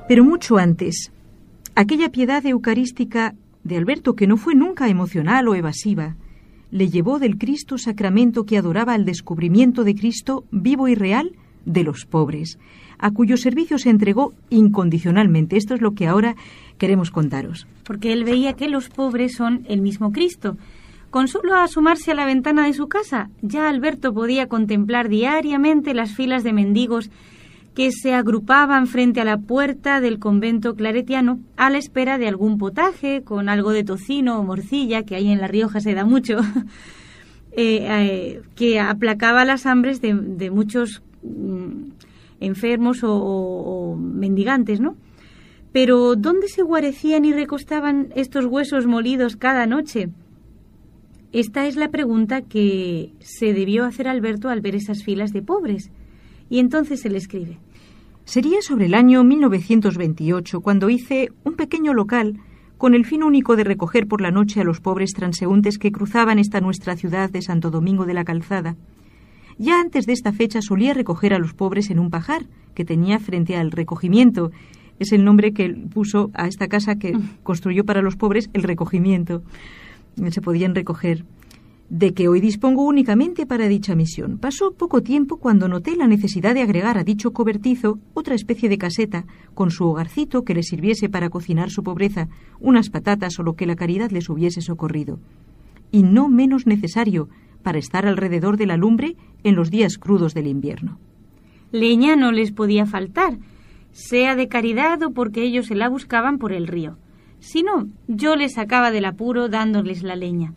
Pero mucho antes, aquella piedad eucarística de Alberto, que no fue nunca emocional o evasiva, le llevó del Cristo Sacramento que adoraba al descubrimiento de Cristo vivo y real de los pobres, a cuyo servicio se entregó incondicionalmente. Esto es lo que ahora queremos contaros. Porque él veía que los pobres son el mismo Cristo. Con solo asomarse a la ventana de su casa, ya Alberto podía contemplar diariamente las filas de mendigos que se agrupaban frente a la puerta del convento claretiano a la espera de algún potaje con algo de tocino o morcilla, que ahí en La Rioja se da mucho, que aplacaba las hambres de muchos enfermos o mendigantes, ¿no? Pero ¿dónde se guarecían y recostaban estos huesos molidos cada noche? Esta es la pregunta que se debió hacer Alberto al ver esas filas de pobres. Y entonces él escribe: Sería sobre el año 1928 cuando hice un pequeño local con el fin único de recoger por la noche a los pobres transeúntes que cruzaban esta nuestra ciudad de Santo Domingo de la Calzada. Ya antes de esta fecha solía recoger a los pobres en un pajar que tenía frente al recogimiento. Es el nombre que puso a esta casa que construyó para los pobres, el recogimiento. Se podían recoger. De que hoy dispongo únicamente para dicha misión. Pasó poco tiempo cuando noté la necesidad de agregar a dicho cobertizo otra especie de caseta con su hogarcito que le sirviese para cocinar su pobreza, unas patatas o lo que la caridad les hubiese socorrido. Y no menos necesario para estar alrededor de la lumbre en los días crudos del invierno. Leña no les podía faltar, sea de caridad o porque ellos se la buscaban por el río. Si no, yo les sacaba del apuro dándoles la leña.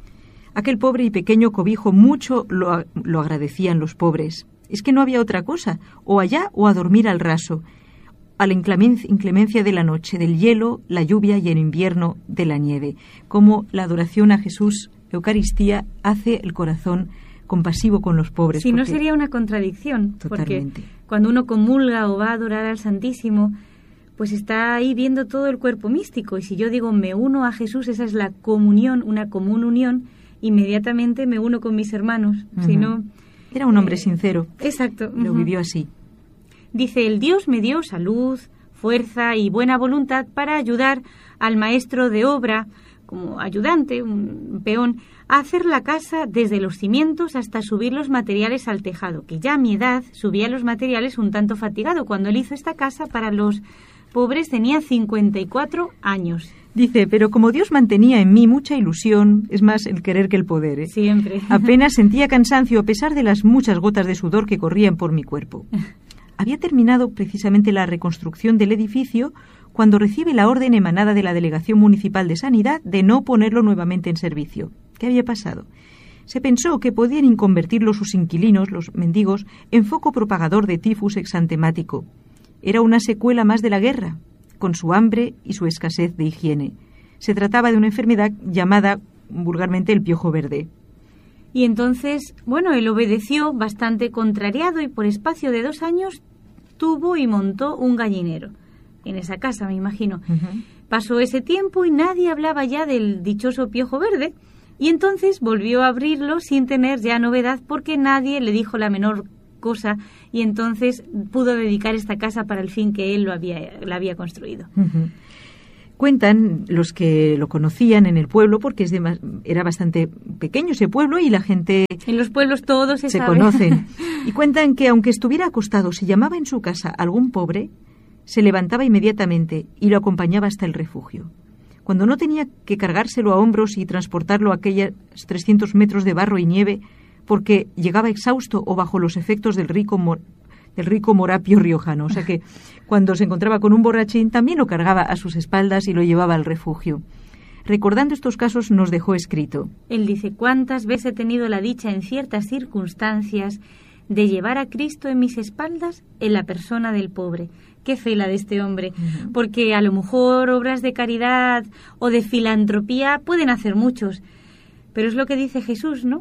Aquel pobre y pequeño cobijo mucho lo agradecían los pobres. Es que no había otra cosa, o allá o a dormir al raso, a la inclemencia de la noche, del hielo, la lluvia y en invierno de la nieve, como la adoración a Jesús, Eucaristía, hace el corazón compasivo con los pobres. Si no sería una contradicción, totalmente. Porque cuando uno comulga o va a adorar al Santísimo, pues está ahí viendo todo el cuerpo místico, y si yo digo me uno a Jesús, esa es la comunión, una común unión, inmediatamente me uno con mis hermanos. Si no, era un hombre sincero. Exacto. Lo vivió así. Dice: el Dios me dio salud, fuerza y buena voluntad para ayudar al maestro de obra, como ayudante, un peón, a hacer la casa desde los cimientos hasta subir los materiales al tejado, que ya a mi edad subía los materiales un tanto fatigado. Cuando él hizo esta casa para los pobres tenía 54 años. Dice, pero como Dios mantenía en mí mucha ilusión, es más el querer que el poder, Siempre. Apenas sentía cansancio a pesar de las muchas gotas de sudor que corrían por mi cuerpo. Había terminado precisamente la reconstrucción del edificio cuando recibe la orden emanada de la Delegación Municipal de Sanidad de no ponerlo nuevamente en servicio. ¿Qué había pasado? Se pensó que podían inconvertirlo sus inquilinos, los mendigos, en foco propagador de tifus exantemático. Era una secuela más de la guerra, con su hambre y su escasez de higiene. Se trataba de una enfermedad llamada vulgarmente el piojo verde. Y entonces, él obedeció bastante contrariado y por espacio de 2 años tuvo y montó un gallinero. En esa casa, me imagino. Pasó ese tiempo y nadie hablaba ya del dichoso piojo verde, y entonces volvió a abrirlo sin tener ya novedad porque nadie le dijo la menor cosa, y entonces pudo dedicar esta casa para el fin que él la había construido. Cuentan los que lo conocían en el pueblo, porque era bastante pequeño ese pueblo y la gente... En los pueblos todos se sabe. Conocen. Y cuentan que aunque estuviera acostado, si llamaba en su casa algún pobre, se levantaba inmediatamente y lo acompañaba hasta el refugio. Cuando no tenía que cargárselo a hombros y transportarlo a aquellos 300 metros de barro y nieve, porque llegaba exhausto o bajo los efectos del rico morapio riojano. O sea que cuando se encontraba con un borrachín también lo cargaba a sus espaldas y lo llevaba al refugio. Recordando estos casos nos dejó escrito. Él dice: ¿cuántas veces he tenido la dicha en ciertas circunstancias de llevar a Cristo en mis espaldas en la persona del pobre? Qué fe la de este hombre, porque a lo mejor obras de caridad o de filantropía pueden hacer muchos, pero es lo que dice Jesús, ¿no?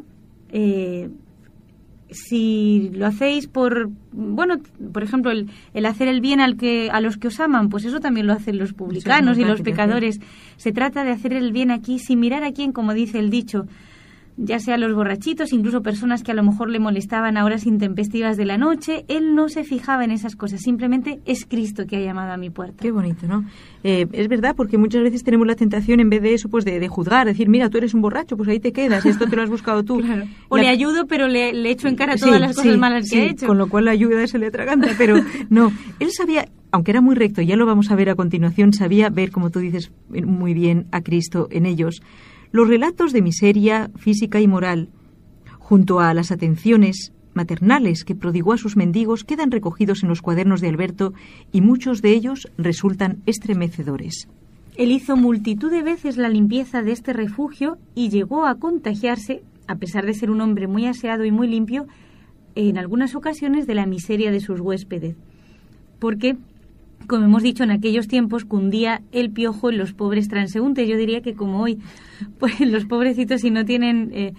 Si lo hacéis por ejemplo, el hacer el bien a los que os aman, pues eso también lo hacen los publicanos y los pecadores. Se trata de hacer el bien aquí sin mirar a quién, como dice el dicho, ya sea los borrachitos, incluso personas que a lo mejor le molestaban a horas intempestivas de la noche. Él no se fijaba en esas cosas, simplemente es Cristo que ha llamado a mi puerta. Qué bonito, ¿no? Es verdad, porque muchas veces tenemos la tentación, en vez de eso, pues de juzgar, decir, mira, tú eres un borracho, pues ahí te quedas, esto te lo has buscado tú. Claro. O le ayudo, pero le echo en cara todas las cosas malas que ha hecho. Con lo cual la ayuda se le atraganta, pero no, él sabía, aunque era muy recto, ya lo vamos a ver a continuación, sabía ver, como tú dices muy bien, a Cristo en ellos. Los relatos de miseria física y moral, junto a las atenciones maternales que prodigó a sus mendigos, quedan recogidos en los cuadernos de Alberto y muchos de ellos resultan estremecedores. Él hizo multitud de veces la limpieza de este refugio y llegó a contagiarse, a pesar de ser un hombre muy aseado y muy limpio, en algunas ocasiones de la miseria de sus huéspedes. Porque, como hemos dicho, en aquellos tiempos cundía el piojo en los pobres transeúntes. Yo diría que como hoy, pues los pobrecitos, si no tienen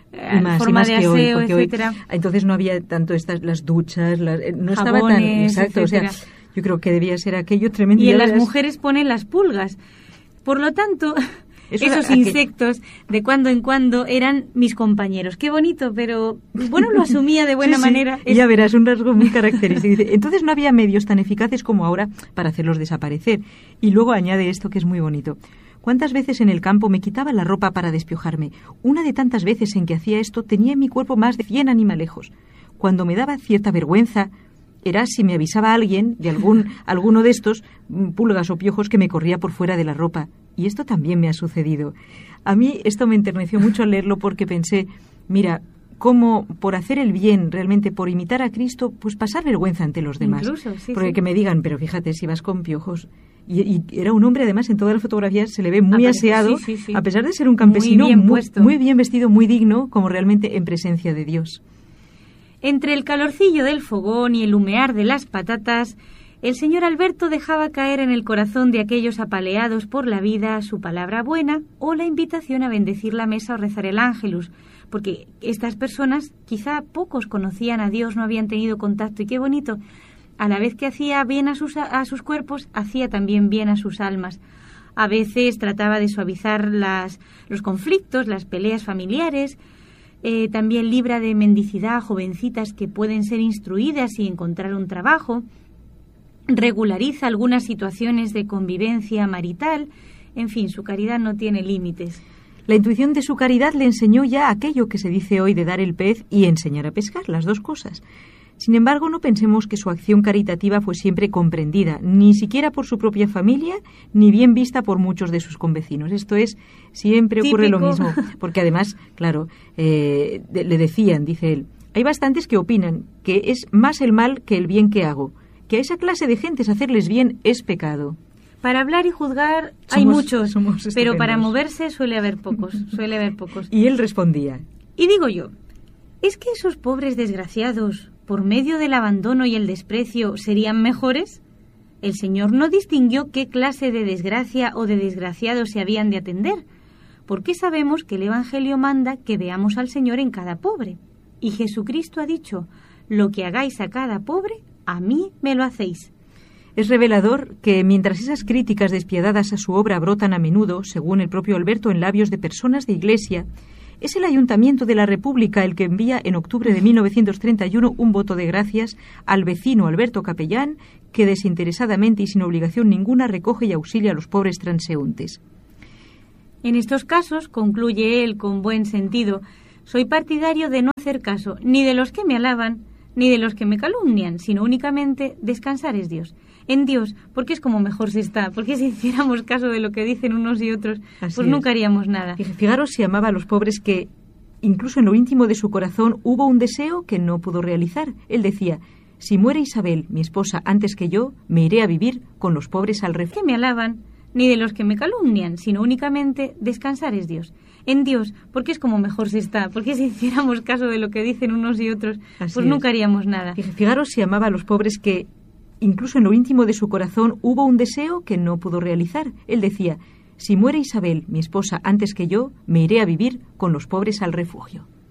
forma de aseo, etcétera. Entonces no había tanto las duchas, no estaba tan exacto, etcétera. O sea, yo creo que debía ser aquello tremendo. Y en las mujeres ponen las pulgas. Por lo tanto, esos insectos de cuando en cuando eran mis compañeros. Qué bonito, pero bueno, lo asumía de buena manera. Y ya verás, un rasgo muy característico. Dice, entonces no había medios tan eficaces como ahora para hacerlos desaparecer. Y luego añade esto que es muy bonito. ¿Cuántas veces en el campo me quitaba la ropa para despiojarme? Una de tantas veces en que hacía esto tenía en mi cuerpo más de 100 animalejos. Cuando me daba cierta vergüenza, era si me avisaba alguien de alguno de estos pulgas o piojos que me corría por fuera de la ropa. Y esto también me ha sucedido. A mí esto me enterneció mucho al leerlo porque pensé, mira, cómo por hacer el bien, realmente por imitar a Cristo, pues pasar vergüenza ante los demás. Incluso, sí, porque que me digan, pero fíjate, si vas con piojos. Y era un hombre, además, en todas las fotografías se le ve muy aseado, a pesar de ser un campesino, muy bien vestido, muy digno, como realmente en presencia de Dios. Entre el calorcillo del fogón y el humear de las patatas, el señor Alberto dejaba caer en el corazón de aquellos apaleados por la vida su palabra buena o la invitación a bendecir la mesa o rezar el ángelus, porque estas personas quizá pocos conocían a Dios, no habían tenido contacto, y qué bonito. A la vez que hacía bien a sus cuerpos, hacía también bien a sus almas. A veces trataba de suavizar los conflictos, las peleas familiares. También libra de mendicidad a jovencitas que pueden ser instruidas y encontrar un trabajo. Regulariza algunas situaciones de convivencia marital. En fin, su caridad no tiene límites. La intuición de su caridad le enseñó ya aquello que se dice hoy de dar el pez y enseñar a pescar, las dos cosas. Sin embargo, no pensemos que su acción caritativa fue siempre comprendida, ni siquiera por su propia familia, ni bien vista por muchos de sus convecinos. Esto es, siempre ocurre lo mismo, porque además, claro, le decían, dice él, hay bastantes que opinan que es más el mal que el bien que hago, que a esa clase de gentes hacerles bien es pecado. Para hablar y juzgar hay muchos, pero para moverse suele haber pocos. Y él respondía. Y digo yo, ¿es que esos pobres desgraciados, por medio del abandono y el desprecio, serían mejores? El Señor no distinguió qué clase de desgracia o de desgraciados se habían de atender, porque sabemos que el Evangelio manda que veamos al Señor en cada pobre. Y Jesucristo ha dicho, lo que hagáis a cada pobre, a mí me lo hacéis. Es revelador que mientras esas críticas despiadadas a su obra brotan a menudo, según el propio Alberto, en labios de personas de Iglesia, es el Ayuntamiento de la República el que envía en octubre de 1931 un voto de gracias al vecino Alberto Capellán, que desinteresadamente y sin obligación ninguna recoge y auxilia a los pobres transeúntes. En estos casos, concluye él con buen sentido, soy partidario de no hacer caso ni de los que me alaban, ni de los que me calumnian, sino únicamente descansar es Dios. En Dios, porque es como mejor se está, porque si hiciéramos caso de lo que dicen unos y otros, pues nunca haríamos nada. Fijaros si amaba a los pobres que, incluso en lo íntimo de su corazón, hubo un deseo que no pudo realizar. Él decía, si muere Isabel, mi esposa, antes que yo, me iré a vivir con los pobres al refugio. Que me alaban, ni de los que me calumnian, sino únicamente descansar es Dios. En Dios, porque es como mejor se está, porque si hiciéramos caso de lo que dicen unos y otros, pues nunca haríamos nada. Fijaros si amaba a los pobres que, incluso en lo íntimo de su corazón, hubo un deseo que no pudo realizar. Él decía, si muere Isabel, mi esposa, antes que yo, me iré a vivir con los pobres al refugio.